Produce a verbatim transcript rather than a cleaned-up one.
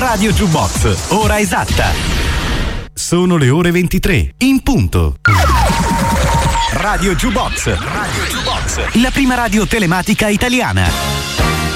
Radio Jukebox, ora esatta. Sono le ore ventitré, in punto. Radio Jukebox, Radio Jukebox, la prima radio telematica italiana.